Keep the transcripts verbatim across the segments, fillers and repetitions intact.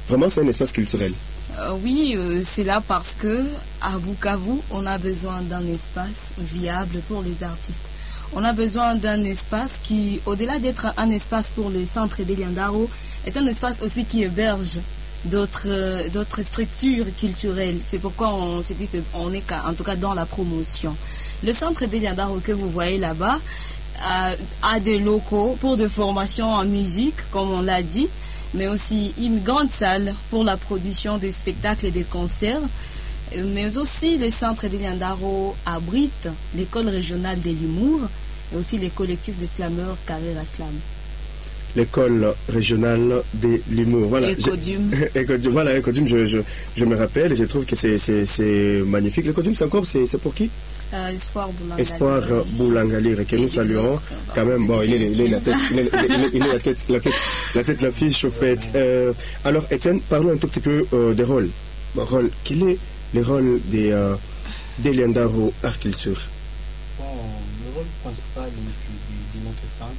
vraiment c'est un espace culturel. Euh, oui, euh, c'est là parce que à Bukavu, on a besoin d'un espace viable pour les artistes. On a besoin d'un espace qui, au-delà d'être un espace pour le centre Delia Ndaro, est un espace aussi qui héberge d'autres euh, d'autres structures culturelles. C'est pourquoi on s'est dit qu'on est en tout cas dans la promotion. Le centre Delia Ndaro que vous voyez là-bas a, a des locaux pour de formation en musique, comme on l'a dit, mais aussi une grande salle pour la production de spectacles et de concerts. Mais aussi le centre Delia Ndaro abrite l'école régionale de l'humour et aussi les collectifs de slameurs Carrera Slam. L'école régionale de l'humour. Voilà. Ecodum. Ecodum. Voilà, Ecodum, je, je, je me rappelle et je trouve que c'est, c'est, c'est magnifique. L'Ecodum, c'est encore, c'est, c'est pour qui? Euh, Espoir Boulangalire. Espoir Boulangalire, que nous saluons. Autres, quand même, bon, il est, il est la tête, il est, il est la tête, la tête, la tête, l'affiche, au fait. Euh, alors, Étienne, parlons un tout petit peu euh, des rôles. Bon, rôle. Quel est le rôle des euh, Delia Ndaro Art Culture? Bon, le rôle principal de, de, de notre centre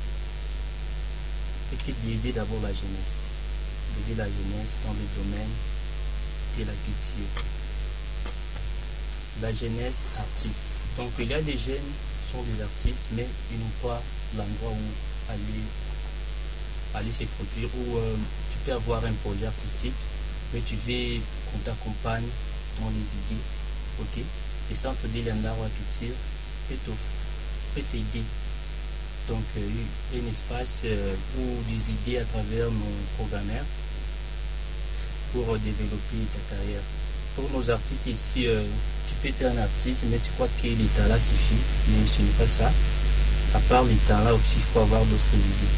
est d'aider d'abord la jeunesse, d'aider la jeunesse dans le domaine de la culture. La jeunesse artiste. Donc il y a des jeunes qui sont des artistes, mais ils n'ont pas l'endroit où aller, aller se produire, où euh, tu peux avoir un projet artistique, mais tu veux qu'on t'accompagne dans les idées. Ok? Le centre Delia Ndaro Culture peut t'aider. Donc euh, un espace euh, pour des idées à travers nos programmeurs pour euh, développer ta carrière. Pour nos artistes ici, euh, tu peux être un artiste, mais tu crois que les talents suffisent, mais ce n'est pas ça. À part les talents aussi, il faut avoir d'autres idées.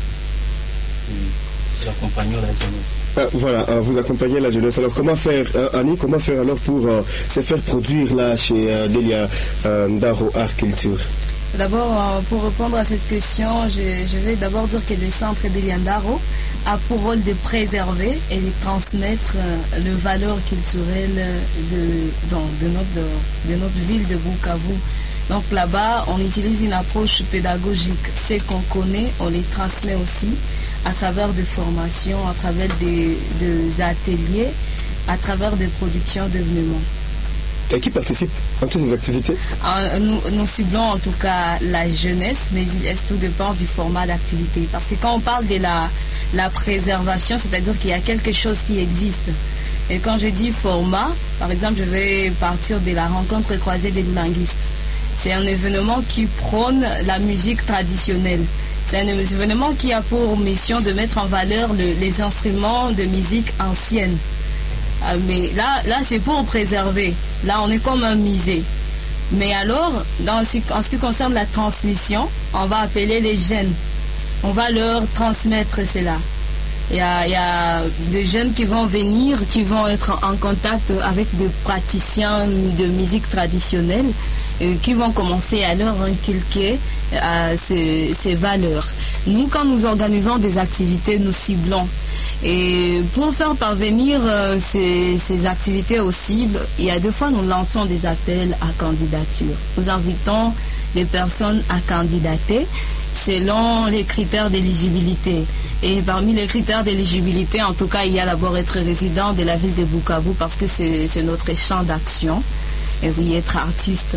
Et nous accompagnons la jeunesse. Ah, voilà, euh, vous accompagnez la jeunesse. Alors comment faire, euh, Annie, comment faire alors pour euh, se faire produire là chez euh, Delia euh, Ndaro Art Culture? D'abord, pour répondre à cette question, je, je vais d'abord dire que le centre Delia Ndaro a pour rôle de préserver et de transmettre les valeurs culturelles de, dans, de, notre, de notre ville de Bukavu. Donc là-bas, on utilise une approche pédagogique. Ce qu'on connaît, on les transmet aussi à travers des formations, à travers des, des ateliers, à travers des productions d'événements. Et qui participe à toutes ces activités? nous, nous ciblons en tout cas la jeunesse, mais il est tout dépend du format d'activité. Parce que quand on parle de la, la préservation, c'est-à-dire qu'il y a quelque chose qui existe. Et quand je dis format, par exemple, je vais partir de la rencontre croisée des linguistes. C'est un événement qui prône la musique traditionnelle. C'est un événement qui a pour mission de mettre en valeur le, les instruments de musique ancienne. Mais là, là c'est pour préserver. Là, on est comme un musée. Mais alors, dans, en ce qui concerne la transmission, on va appeler les jeunes. On va leur transmettre cela. Il y a, il y a des jeunes qui vont venir, qui vont être en contact avec des praticiens de musique traditionnelle, et qui vont commencer à leur inculquer euh, ces, ces valeurs. Nous, quand nous organisons des activités, nous ciblons. Et pour faire parvenir euh, ces, ces activités aux cibles, il y a deux fois nous lançons des appels à candidature. Nous invitons les personnes à candidater selon les critères d'éligibilité. Et parmi les critères d'éligibilité, en tout cas, il y a d'abord être résident de la ville de Bukavu parce que c'est, c'est notre champ d'action. Et oui, être artiste.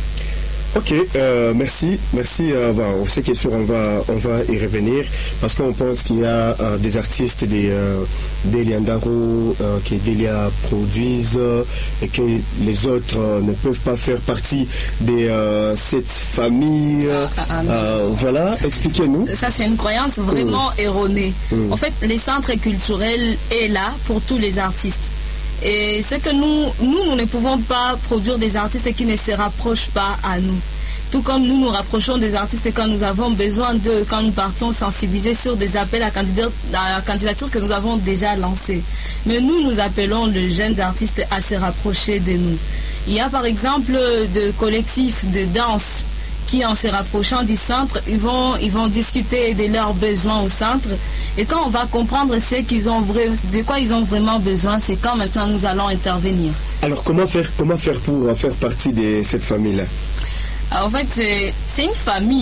Ok, euh, merci, merci. Euh, bon, ces questions, on va, on va y revenir parce qu'on pense qu'il y a euh, des artistes des euh, Delia Ndaro euh, que Delia produisent euh, et que les autres euh, ne peuvent pas faire partie de euh, cette famille. Ah, ah, euh, voilà, expliquez-nous. Ça, c'est une croyance vraiment mmh. erronée. Mmh. En fait, les centres culturels est là pour tous les artistes. Et ce que nous, nous, nous ne pouvons pas produire des artistes qui ne se rapprochent pas à nous. Tout comme nous nous rapprochons des artistes quand nous avons besoin de, quand nous partons sensibiliser sur des appels à candidature, à candidature que nous avons déjà lancés. Mais nous, nous appelons les jeunes artistes à se rapprocher de nous. Il y a par exemple des collectifs de danse qui, en se rapprochant du centre, ils vont, ils vont discuter de leurs besoins au centre. Et quand on va comprendre ce qu'ils ont de quoi ils ont vraiment besoin, c'est quand maintenant nous allons intervenir. Alors comment faire, comment faire pour faire partie de cette famille-là? En fait, c'est, c'est une famille.